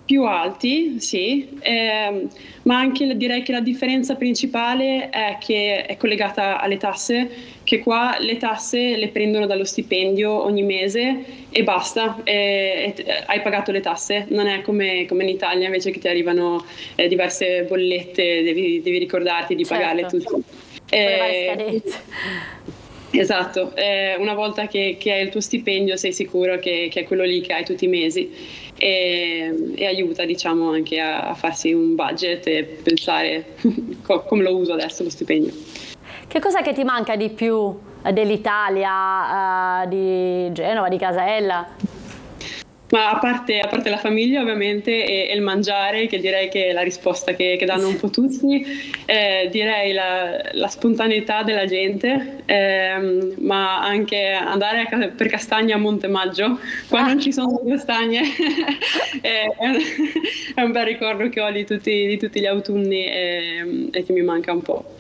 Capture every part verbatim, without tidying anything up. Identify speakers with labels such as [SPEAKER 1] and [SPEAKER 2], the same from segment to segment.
[SPEAKER 1] più alti, sì, ehm, ma anche direi che la differenza principale è che è collegata alle tasse, che qua le tasse le prendono dallo stipendio ogni mese e basta, e, e, hai pagato le tasse, non è come, come in Italia invece che ti arrivano eh, diverse bollette, devi, devi ricordarti di
[SPEAKER 2] certo,
[SPEAKER 1] pagarle tutte.
[SPEAKER 2] con le varie scadenze.
[SPEAKER 1] Esatto, eh, una volta che, che hai il tuo stipendio sei sicuro che, che è quello lì che hai tutti i mesi e, e aiuta, diciamo, anche a, a farsi un budget e pensare co- come lo uso adesso lo stipendio.
[SPEAKER 2] Che cosa che ti manca di più dell'Italia, uh, di Genova, di Casella?
[SPEAKER 1] Ma a parte, a parte la famiglia ovviamente e, e il mangiare, che direi che è la risposta che, che danno un po' tutti, eh, direi la, la spontaneità della gente, ehm, ma anche andare a, per castagne a Montemaggio, qua non ci sono castagne, è, un, è un bel ricordo che ho di tutti, di tutti gli autunni e, e che mi manca un po'.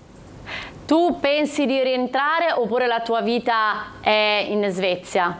[SPEAKER 2] Tu pensi di rientrare oppure la tua vita è in Svezia?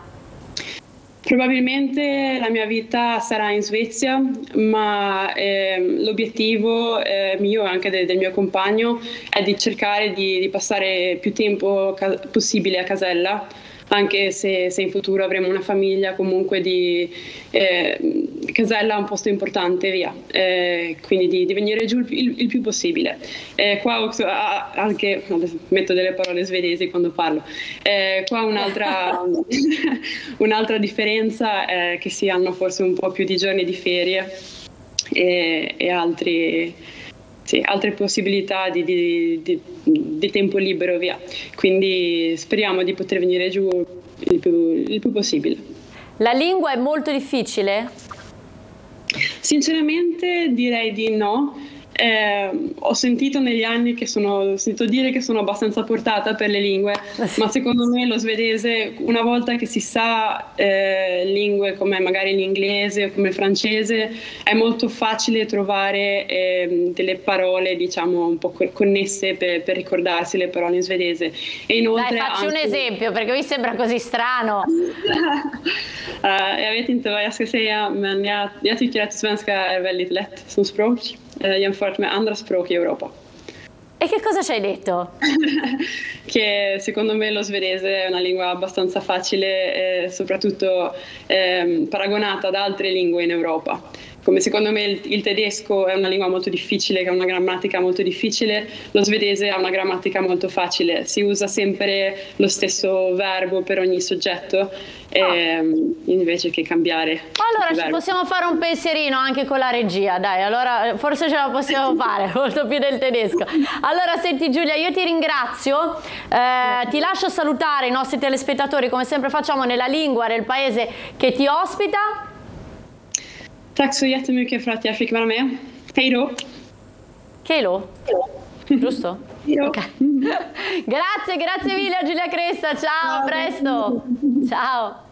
[SPEAKER 1] Probabilmente la mia vita sarà in Svezia, ma eh, l'obiettivo eh, mio e anche de- del mio compagno è di cercare di, di passare più tempo ca- possibile a Casella, anche se, se in futuro avremo una famiglia, comunque di eh, Casella è un posto importante, via, eh, quindi di, di venire giù il, il, il più possibile. Eh, qua ho anche, metto delle parole svedesi quando parlo, eh, qua un'altra, un'altra differenza è che si hanno forse un po' più di giorni di ferie e, e altri... Sì, altre possibilità di, di, di, di tempo libero, via. Quindi speriamo di poter venire giù il più, il più possibile.
[SPEAKER 2] La lingua è molto difficile?
[SPEAKER 1] Sinceramente direi di no. Eh, ho sentito negli anni che sono, ho sentito dire che sono abbastanza portata per le lingue, ma secondo me lo svedese, una volta che si sa eh, lingue come magari l'inglese o come il francese, è molto facile trovare eh, delle parole, diciamo, un po' connesse per, per ricordarsi le parole in svedese. E inoltre
[SPEAKER 2] Dai, facci
[SPEAKER 1] anche...
[SPEAKER 2] un esempio, perché mi sembra così strano.
[SPEAKER 1] uh, jag vet inte vad jag ska säga, men jag, jag tycker att svenska är väldigt lätt som språk. Eh, jämfört med andra språk i Europa.
[SPEAKER 2] E che cosa ci hai detto?
[SPEAKER 1] Che secondo me lo svedese è una lingua abbastanza facile, eh, soprattutto eh, paragonata ad altre lingue in Europa. Come secondo me il, il tedesco è una lingua molto difficile, che ha una grammatica molto difficile, lo svedese ha una grammatica molto facile, si usa sempre lo stesso verbo per ogni soggetto, eh, invece che cambiare.
[SPEAKER 2] Allora ci possiamo fare un pensierino anche con la regia, dai, allora forse ce la possiamo fare, molto più del tedesco. Allora senti Giulia, io ti ringrazio, eh, ti lascio salutare i nostri telespettatori come sempre facciamo nella lingua del paese che ti ospita.
[SPEAKER 1] Tack så jättemycket för att jag fick vara med. Hej då!
[SPEAKER 2] Chelo? Giusto?
[SPEAKER 1] Io.
[SPEAKER 2] Okay. Grazie, grazie mille a Giulia Cresta, ciao, a presto! Ciao!